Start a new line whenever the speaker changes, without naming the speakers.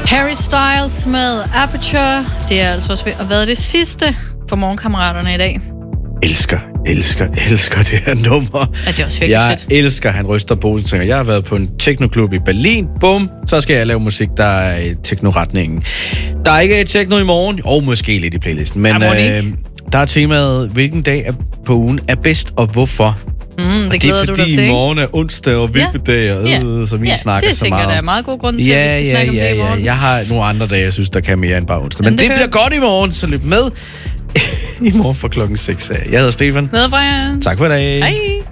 Harry Styles med Aperture. Det er altså også ved at være det sidste for morgenkammeraterne i dag.
Elsker det her nummer.
Ja, det er også virkelig fedt.
Jeg elsker, han ryster posen. Jeg har været på en technoklub i Berlin. Bum, så skal jeg lave musik, der er i techno-retningen. Der er ikke techno i morgen. Måske lidt i playlisten. Men der er temaet, hvilken dag på ugen er bedst, og hvorfor.
Det glæder du dig til,
fordi i morgen er onsdag og vippedag, så vi snakker så meget.
Det tænker jeg, der er meget god grund til, at vi skal snakke om det i morgen.
Jeg har nogle andre dage, jeg synes, der kan mere end bare onsdag. Men det bliver godt i morgen, så lyt med i morgen fra klokken 6. Jeg hedder Stefan.
Med fra jer.
Tak for i dag.
Hej.